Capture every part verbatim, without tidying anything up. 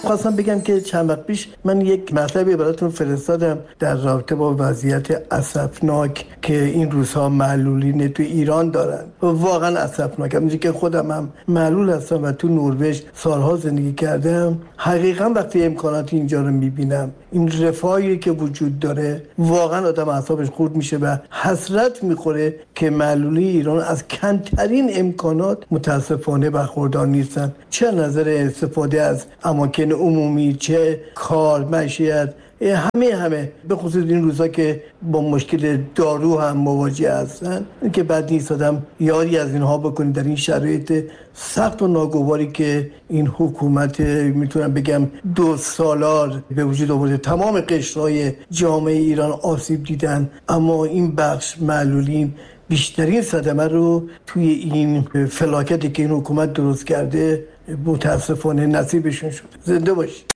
خواستم بگم که چند وقت پیش من یک مطلبی براتون فرستادم در رابطه با وضعیت اسفناک که این روزها معلولین تو ایران دارن. واقعا اسفناک. همونجوری که خودم هم معلول هستم و تو نروژ سالها زندگی کردم، حقیقا وقتی امکانات اینجا رو میبینم، این رفاهی که وجود داره، واقعا آدم اعصابش خورد میشه و حسرت میخوره که معلولین ایران از کمترین امکانات متاسفانه برخوردار نیستن، چه نظر استفاده از اماکن عمومی، چه کار، معیشت، همه همه به خصوص این روزا که با مشکل دارو هم مواجه هستن که بعد نیست آدم یاری از اینها بکنید در این شرایط سخت و ناگواری که این حکومت میتونم بگم دو سالار به وجود آورده. تمام قشرهای جامعه ایران آسیب دیدن، اما این بخش معلولین بیشترین صدمه رو توی این فلاکتی که این حکومت درست کرده متاسفانه نصیبشون شد. زنده باشید.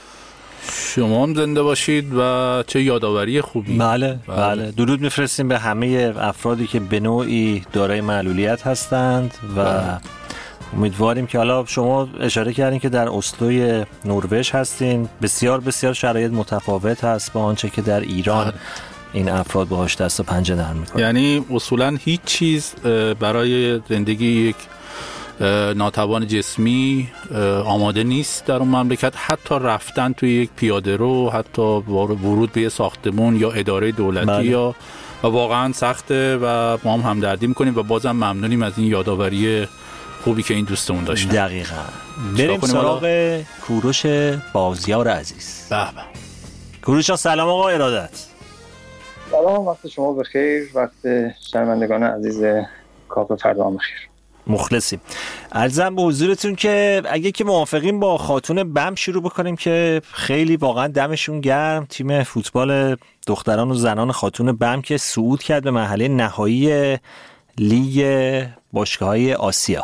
شما هم زنده باشید و چه یادآوری خوبی. بله بله. درود میفرستیم به همه افرادی که به نوعی دارای معلولیت هستند و بله. امیدواریم که حالا شما اشاره کردین که در اسلوی نروژ هستین، بسیار بسیار شرایط متفاوت هست با آنچه که در ایران بله. این افراد باهاش دست و پنجه نرم میکنن. یعنی اصولا هیچ چیز برای زندگی یک ناتوان جسمی آماده نیست در اون مملکت، حتی رفتن توی یک پیاده رو، حتی ورود به ساختمون یا اداره دولتی بله. یا و واقعا سخته و ما هم همدردی میکنیم و بازم ممنونیم از این یادآوری خوبی که این دوستمون داشتن. دقیقاً. بریم سراغ کوروش بازیار عزیز. به به. کوروش سلام آقا ارادت. سلام، وقت شما بخیر، وقت شنوندگان عزیز کاپ فردا بخیر. مخلصیم. عرضم به حضورتون که اگه که موافقین با خاتون بم شروع بکنیم که خیلی واقعا دمشون گرم، تیم فوتبال دختران و زنان خاتون بم که صعود کرد به مرحله نهایی لیگ باشگاه‌های آسیا.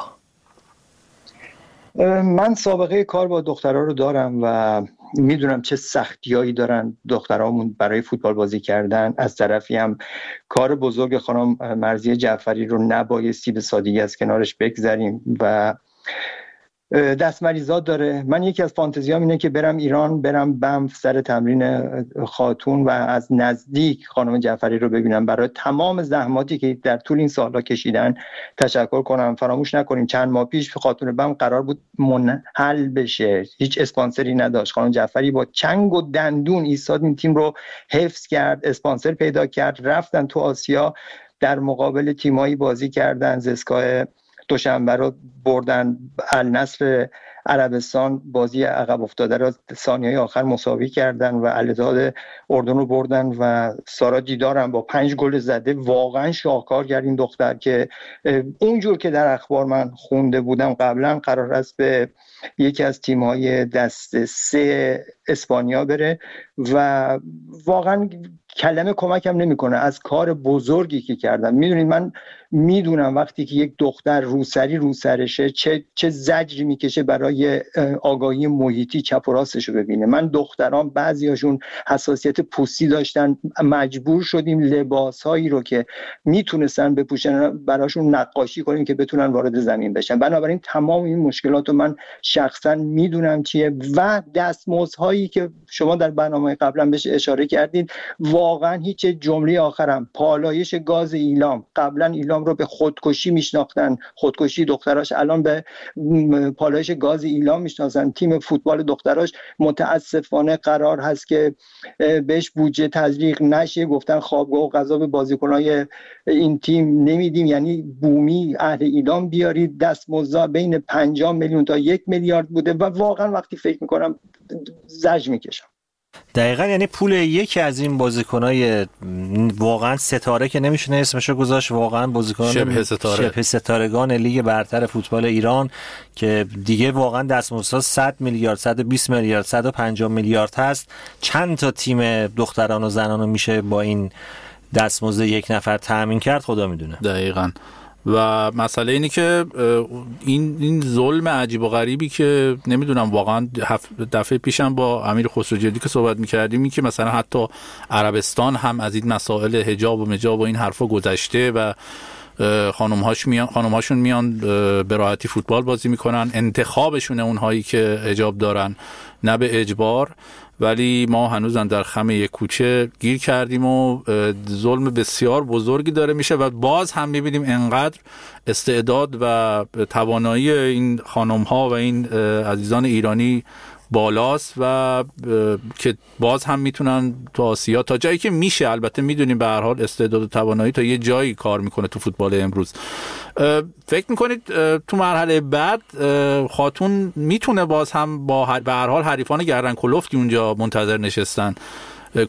من سابقه کار با دخترها رو دارم و میدونم چه سختیایی دارن دخترامون برای فوتبال بازی کردن. از طرفی هم کار بزرگ خانم مرضیه جعفری رو نبایستی به سادگی از کنارش بگذاریم و دستمریزات داره. من یکی از فانتزیام اینه که برم ایران، برم بم سر تمرین خاتون و از نزدیک خانم جعفری رو ببینم. برای تمام زحماتی که در طول این سالها کشیدن تشکر کنم. فراموش نکنیم چند ماه پیش خاتون بم قرار بود منحل بشه، هیچ اسپانسری نداشت. خانم جعفری با چنگ و دندون ایستاد این تیم رو حفظ کرد، اسپانسر پیدا کرد، رفتن تو آسیا، در مقابل تیمایی بازی کردن. زسکای دوشنبه رو بردن، النصر عربستان بازی عقب افتاده را ثانیه‌های آخر مساوی کردن و الاتحاد اردن رو بردن و سارا دیدار هم با پنج گل زده. واقعا شاهکار کرد این دختر که اونجور که در اخبار من خونده بودم قبلا قرار است به یکی از تیم‌های دست سه اسپانیا بره و واقعا کلمه کمکم نمیکنه از کار بزرگی که کردم. میدونید من میدونم وقتی که یک دختر روسری رو سرشه چه چه زجری میکشه برای آگاهی محیطی چپ و راستشو ببینه. من دختران بعضیاشون حساسیت پوستی داشتن، مجبور شدیم لباسهایی رو که میتونستن بپوشن براشون نقاشی کنیم که بتونن وارد زمین بشن. بنابراین تمام این مشکلات رو من شخصا میدونم چیه و دستمزدهایی که شما در برنامه قبلا بهش اشاره کردید، واقعا هیچ. جمله آخرم پالایش گاز ایلام، قبلا ایلام رو به خودکشی میشناختن، خودکشی دختراش الان به پالایش گاز ایلام میشناسن. تیم فوتبال دختراش متاسفانه قرار هست که بهش بودجه تزریق نشه، گفتن خوابگاه و غذا به بازیکنای این تیم نمیدیم، یعنی بومی اهل ایلام بیارید. دستمزد بین پنجاه میلیون تا یک میلیارد بوده و واقعا وقتی فکر میکنم زجر میکشم. دقیقاً، یعنی پول یکی از این بازیکنای واقعا ستاره که نمیشونه اسمشو گذاشت، واقعا بازیکن شبه ستاره، شبه ستارگان لیگ برتر فوتبال ایران که دیگه واقعا دستمزد صد میلیارد، صد و بیست میلیارد، صد و پنجاه میلیارد هست. چند تا تیم دختران و زنان رو میشه با این دستمزد یک نفر تامین کرد خدا میدونه. دقیقاً. و مسئله اینه که این این ظلم عجیب و غریبی که نمیدونم واقعا دفعه پیشم با امیر خسروجلدی که صحبت میکردیم این که مثلا حتی عربستان هم از این مسائل حجاب و مجاب و این حرفا گذشته و خانم‌هاش میان خانم‌هاشون میان به راحتی فوتبال بازی میکنن، انتخابشونه اونهایی که حجاب دارن نه به اجبار. ولی ما هنوزم در خم یک کوچه گیر کردیم و ظلم بسیار بزرگی داره میشه و باز هم میبینیم انقدر استعداد و توانایی این خانم‌ها و این عزیزان ایرانی بالاست و که باز هم میتونن تو آسیا تا جایی که میشه، البته میدونیم به هر حال استعداد و توانایی تا یه جایی کار میکنه تو فوتبال امروز. فکر میکنید تو مرحله بعد خاتون میتونه باز هم با به هر حال حریفان گردن کلفتی اونجا منتظر نشستن